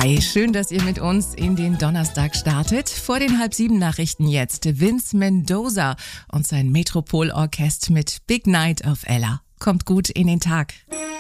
Hi, schön, dass ihr mit uns in den Donnerstag startet. Vor den 6:30 jetzt Vince Mendoza und sein Metropol-Orchester mit Big Night of Ella. Kommt gut in den Tag.